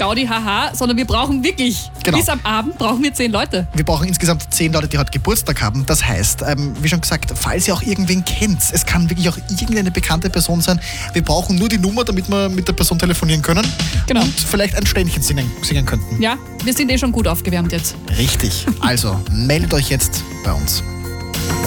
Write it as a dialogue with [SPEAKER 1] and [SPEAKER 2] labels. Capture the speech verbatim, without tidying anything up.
[SPEAKER 1] Gaudi, haha, sondern wir brauchen wirklich,
[SPEAKER 2] Genau.
[SPEAKER 1] bis am Abend brauchen wir zehn Leute.
[SPEAKER 2] Wir brauchen insgesamt zehn Leute, die heute Geburtstag haben. Das heißt, ähm, wie schon gesagt, falls ihr auch irgendwen kennt, es kann wirklich auch irgendeine bekannte Person sein. Wir brauchen nur die Nummer, damit wir mit der Person telefonieren können.
[SPEAKER 1] Genau.
[SPEAKER 2] Und vielleicht ein Ständchen singen, singen könnten.
[SPEAKER 1] Ja, wir sind eh schon gut aufgewärmt jetzt.
[SPEAKER 2] Richtig. Also meldet euch jetzt bei uns.